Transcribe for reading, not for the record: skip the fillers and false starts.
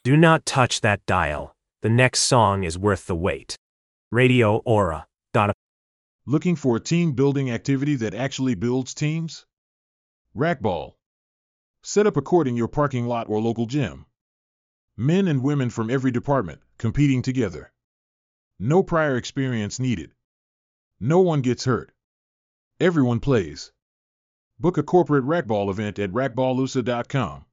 Do not touch that dial. The next song is worth the wait. Radio Aura. Looking for a team-building activity that actually builds teams? Racquetball. Set up a court in your parking lot or local gym. Men and women from every department, competing together. No prior experience needed. No one gets hurt. Everyone plays. Book a corporate racquetball event at racquetballusa.com.